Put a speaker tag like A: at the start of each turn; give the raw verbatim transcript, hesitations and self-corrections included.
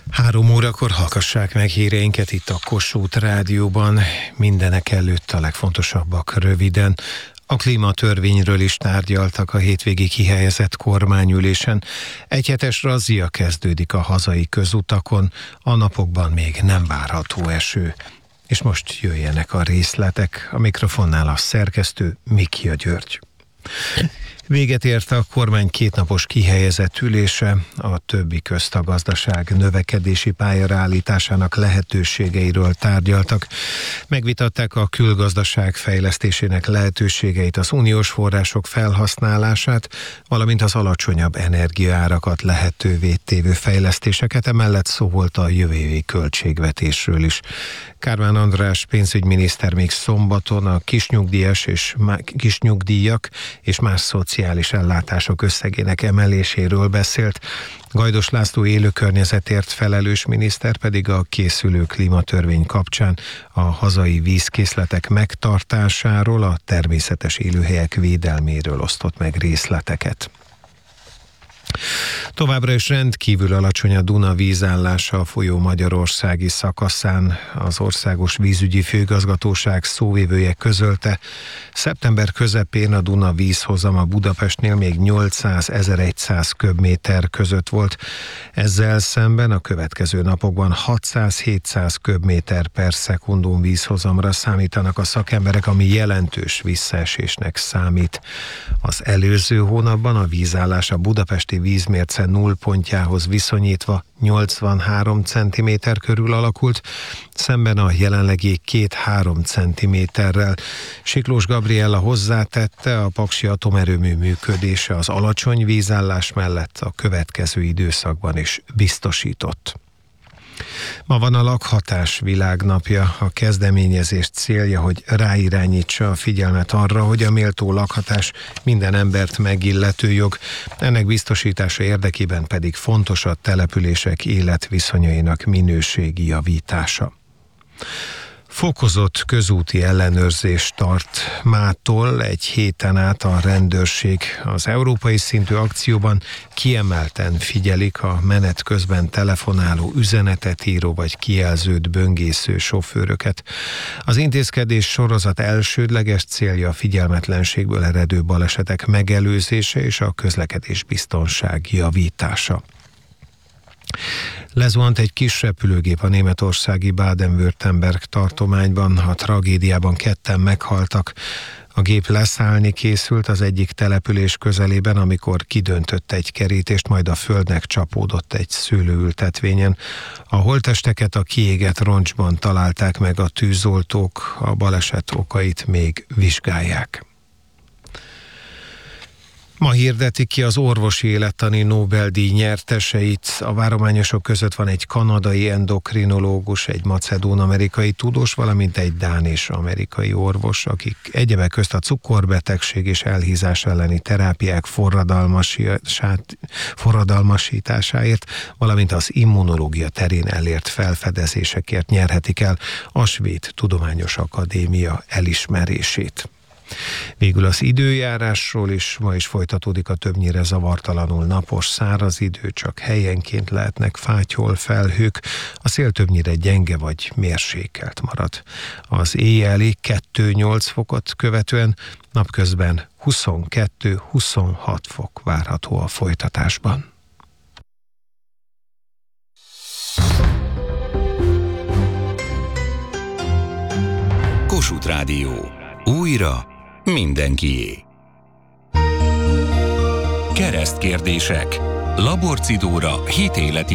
A: Három órakor hallgassák meg híreinket itt a Kossuth Rádióban. Mindenek előtt a legfontosabbak röviden. A klímatörvényről is tárgyaltak a hétvégi kihelyezett kormányülésen. Egyhetes razzia kezdődik a hazai közutakon, a napokban még nem várható eső. És most jöjjenek a részletek, a mikrofonnál a szerkesztő Mikia György. Véget ért a kormány kétnapos kihelyezett ülése, a többi közt a gazdaság növekedési pályára állításának lehetőségeiről tárgyaltak. Megvitatták a külgazdaság fejlesztésének lehetőségeit, az uniós források felhasználását, valamint az alacsonyabb energiaárakat lehetővé tévő fejlesztéseket, emellett szó volt a jövő évi költségvetésről is. Kármán András pénzügyminiszter még szombaton a kisnyugdíjas és kisnyugdíjak és más szociális ellátások összegének emeléséről beszélt. Gajdos László élőkörnyezetért felelős miniszter pedig a készülő klímatörvény kapcsán a hazai vízkészletek megtartásáról, a természetes élőhelyek védelméről osztott meg részleteket. Továbbra is rendkívül alacsony a Duna vízállása a folyó magyarországi szakaszán. Az Országos Vízügyi Főigazgatóság szóvivője közölte, szeptember közepén a Duna vízhozama Budapestnél még nyolcszáz-ezerszáz köbméter között volt. Ezzel szemben a következő napokban hatszáz-hétszáz köbméter per szekundum vízhozamra számítanak a szakemberek, ami jelentős visszaesésnek számít. Az előző hónapban a vízállás a budapesti vízmérce nullpontjához viszonyítva nyolcvanhárom centiméter körül alakult, szemben a jelenlegi két-három centiméterrel. Siklós Gabriella hozzátette, a paksi atomerőmű működése az alacsony vízállás mellett a következő időszakban is biztosított. Ma van a lakhatás világnapja. A kezdeményezés célja, hogy ráirányítsa a figyelmet arra, hogy a méltó lakhatás minden embert megillető jog, ennek biztosítása érdekében pedig fontos a települések életviszonyainak minőségi javítása. Fokozott közúti ellenőrzést tart mától egy héten át a rendőrség. Az európai szintű akcióban kiemelten figyelik a menet közben telefonáló, üzenetet író vagy kijelzőt böngésző sofőröket. Az intézkedés sorozat elsődleges célja a figyelmetlenségből eredő balesetek megelőzése és a közlekedés biztonság javítása. Lezuhant egy kis repülőgép a németországi Baden-Württemberg tartományban, a tragédiában ketten meghaltak. A gép leszállni készült az egyik település közelében, amikor kidöntött egy kerítést, majd a földnek csapódott egy szőlőültetvényen. A holttesteket a kiégett roncsban találták meg a tűzoltók, a baleset okait még vizsgálják. Ma hirdetik ki az orvosi élettani Nobel-díj nyerteseit. A várományosok között van egy kanadai endokrinológus, egy macedón-amerikai tudós, valamint egy dán és amerikai orvos, akik egyebek közt a cukorbetegség és elhízás elleni terápiák forradalmasításáért, valamint az immunológia terén elért felfedezésekért nyerhetik el a Svéd Tudományos Akadémia elismerését. Végül az időjárásról is, ma is folytatódik a többnyire zavartalanul napos, száraz idő, csak helyenként lehetnek fátyol felhők, a szél többnyire gyenge vagy mérsékelt marad. Az éjjeli kettő-nyolc fokot követően napközben huszonkettő-huszonhat fok várható a folytatásban.
B: Kossuth Rádió. Újra mindenkié. Keresztkérdések. Laborcidóra hitéleti